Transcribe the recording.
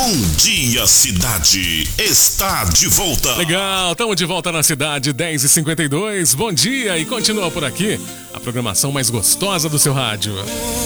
Bom Dia Cidade está de volta. Legal, estamos de volta na cidade, 10h52. Bom dia e continua por aqui a programação mais gostosa do seu rádio.